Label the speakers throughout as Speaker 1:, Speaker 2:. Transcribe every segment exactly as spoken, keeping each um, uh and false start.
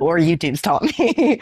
Speaker 1: or YouTube's taught me.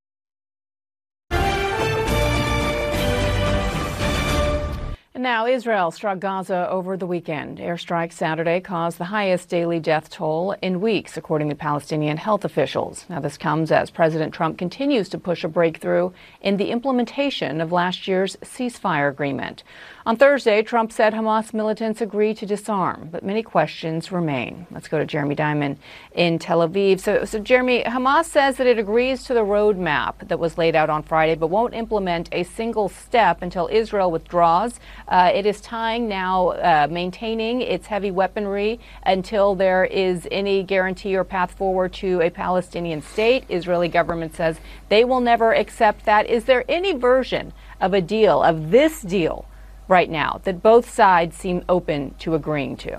Speaker 2: And now Israel struck Gaza over the weekend. Airstrikes Saturday caused the highest daily death toll in weeks, according to Palestinian health officials. Now, this comes as President Trump continues to push a breakthrough in the implementation of last year's ceasefire agreement. On Thursday, Trump said Hamas militants agreed to disarm, but many questions remain. Let's go to Jeremy Diamond in Tel Aviv. So, so Jeremy, Hamas says that it agrees to the roadmap that was laid out on Friday, but won't implement a single step until Israel withdraws. Uh, it is tying now, uh, maintaining its heavy weaponry until there is any guarantee or path forward to a Palestinian state. Israeli government says they will never accept that. Is there any version of a deal, of this deal, right now that both sides seem open to agreeing to?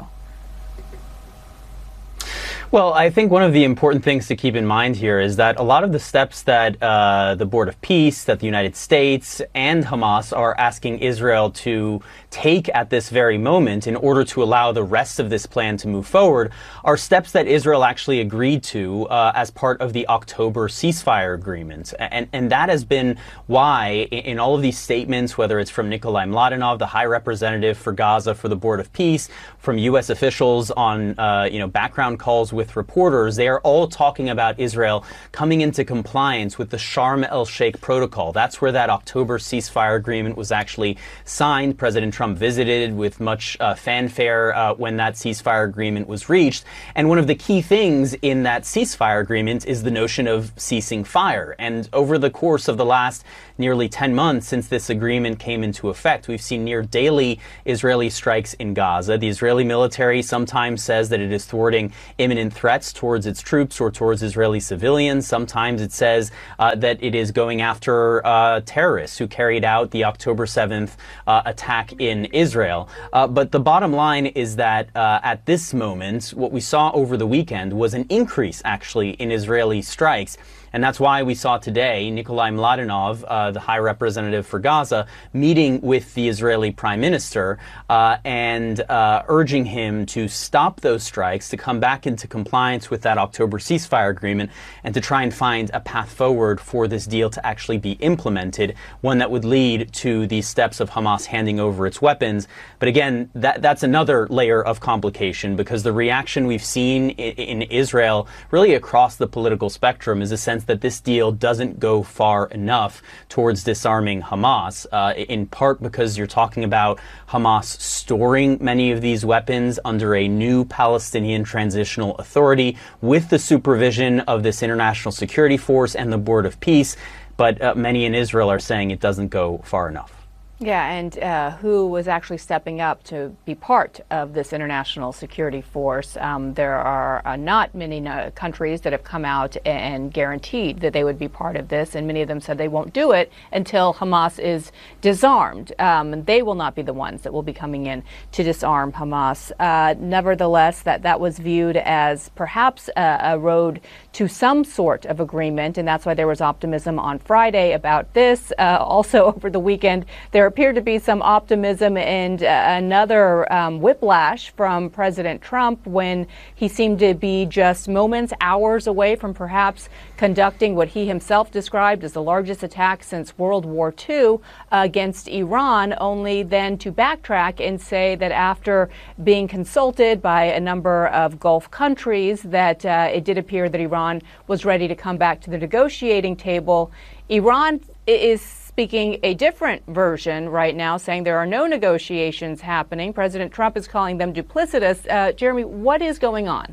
Speaker 3: Well, I think one of the important things to keep in mind here is that a lot of the steps that uh, the Board of Peace, that the United States and Hamas are asking Israel to take at this very moment in order to allow the rest of this plan to move forward are steps that Israel actually agreed to uh, as part of the October ceasefire agreement. And, and that has been why in all of these statements, whether it's from Nikolai Mladenov, the High Representative for Gaza for the Board of Peace, from U S officials on uh, you know background calls with reporters, they are all talking about Israel coming into compliance with the Sharm el-Sheikh Protocol. That's where that October ceasefire agreement was actually signed. President Trump visited with much uh, fanfare uh, when that ceasefire agreement was reached. And one of the key things in that ceasefire agreement is the notion of ceasing fire. And over the course of the last nearly ten months since this agreement came into effect, we've seen near daily Israeli strikes in Gaza. The Israeli military sometimes says that it is thwarting imminent threats towards its troops or towards Israeli civilians. Sometimes it says uh, that it is going after uh, terrorists who carried out the October seventh uh, attack in Israel. Uh, but the bottom line is that uh, at this moment, what we saw over the weekend was an increase actually in Israeli strikes. And that's why we saw today Nikolai Mladenov, uh, the High Representative for Gaza, meeting with the Israeli Prime Minister uh, and uh, urging him to stop those strikes, to come back into compliance with that October ceasefire agreement, and to try and find a path forward for this deal to actually be implemented, one that would lead to the steps of Hamas handing over its weapons. But again, that, that's another layer of complication, because the reaction we've seen in, in Israel, really across the political spectrum, is a sense that this deal doesn't go far enough towards disarming Hamas, uh, in part because you're talking about Hamas storing many of these weapons under a new Palestinian Transitional Authority with the supervision of this international security force and the Board of Peace. But uh, many in Israel are saying it doesn't go far enough.
Speaker 2: Yeah, and uh, who was actually stepping up to be part of this international security force? Um, there are uh, not many uh, countries that have come out and guaranteed that they would be part of this, and many of them said they won't do it until Hamas is disarmed. Um, and they will not be the ones that will be coming in to disarm Hamas. Uh, nevertheless, that, that was viewed as perhaps a, a road to some sort of agreement, and that's why there was optimism on Friday about this. Uh, also, over the weekend, there appeared to be some optimism and uh, another um, whiplash from President Trump when he seemed to be just moments, hours away from perhaps conducting what he himself described as the largest attack since World War Two uh, against Iran, only then to backtrack and say that after being consulted by a number of Gulf countries, that uh, it did appear that Iran was ready to come back to the negotiating table. Iran is speaking a different version right now, saying there are no negotiations happening. President Trump is calling them duplicitous. Uh, Jeremy, what is going on?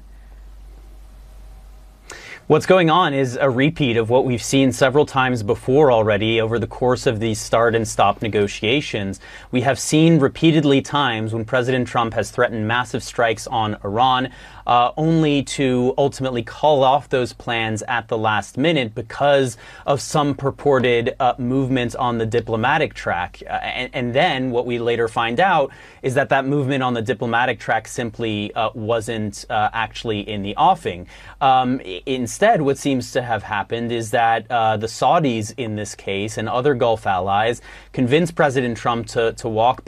Speaker 3: What's going on is a repeat of what we've seen several times before already over the course of these start and stop negotiations. We have seen repeatedly times when President Trump has threatened massive strikes on Iran, uh, only to ultimately call off those plans at the last minute because of some purported uh, movement on the diplomatic track. Uh, and, and then what we later find out is that that movement on the diplomatic track simply uh, wasn't uh, actually in the offing. Um, instead, what seems to have happened is that uh, the Saudis in this case and other Gulf allies convinced President Trump to, to walk back,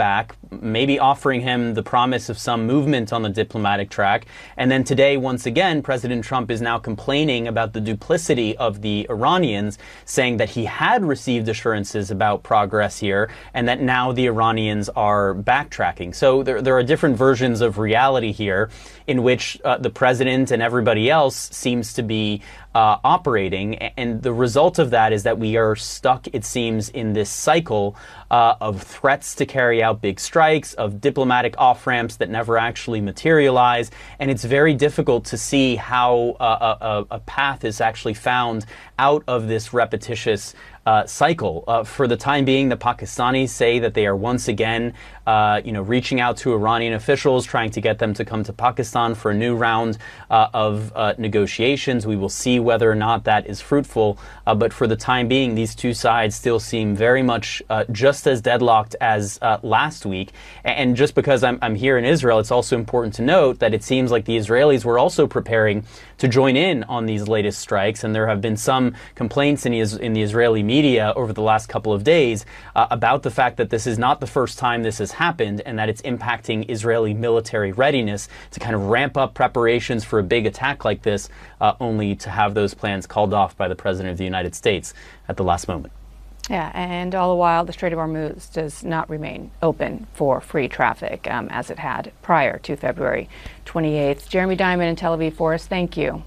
Speaker 3: maybe offering him the promise of some movement on the diplomatic track. And then today, once again, President Trump is now complaining about the duplicity of the Iranians, saying that he had received assurances about progress here and that now the Iranians are backtracking. So there, there are different versions of reality here in which uh, the president and everybody else seems to be uh, operating. And the result of that is that we are stuck, it seems, in this cycle uh, of threats to carry out big strikes, of diplomatic off-ramps that never actually materialize. And it's very difficult to see how uh, a, a path is actually found out of this repetitious Uh, cycle. Uh, for the time being, the Pakistanis say that they are once again, uh, you know, reaching out to Iranian officials, trying to get them to come to Pakistan for a new round uh, of uh, negotiations. We will see whether or not that is fruitful. Uh, but for the time being, these two sides still seem very much uh, just as deadlocked as uh, last week. And just because I'm, I'm here in Israel, it's also important to note that it seems like the Israelis were also preparing to join in on these latest strikes. And there have been some complaints in the, in the Israeli media media over the last couple of days uh, about the fact that this is not the first time this has happened and that it's impacting Israeli military readiness to kind of ramp up preparations for a big attack like this, uh, only to have those plans called off by the President of the United States at the last moment.
Speaker 2: Yeah, and all the while, the Strait of Hormuz does not remain open for free traffic um, as it had prior to February twenty-eighth. Jeremy Diamond in Tel Aviv for us. Thank you.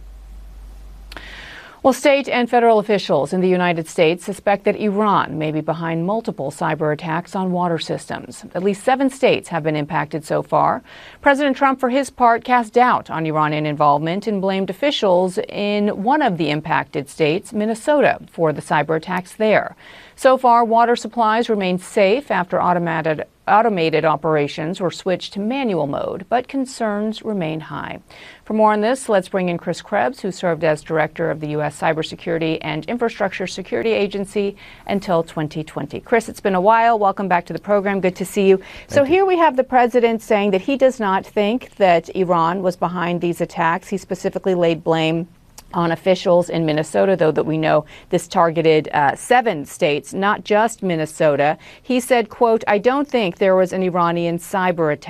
Speaker 2: Well, state and federal officials in the United States suspect that Iran may be behind multiple cyber attacks on water systems. At least seven states have been impacted so far. President Trump, for his part, cast doubt on Iranian involvement and blamed officials in one of the impacted states, Minnesota, for the cyber attacks there. So far, water supplies remain safe after automated Automated operations were switched to manual mode, but concerns remain high. For more on this, let's bring in Chris Krebs, who served as director of the U S Cybersecurity and Infrastructure Security Agency until twenty twenty. Chris, it's been a while. Welcome back to the program. Good to see you. Thank so you. Here we have the president saying that he does not think that Iran was behind these attacks. He specifically laid blame on officials in Minnesota, though that we know this targeted uh, seven states, not just Minnesota. He said, quote, "I don't think there was an Iranian cyber attack."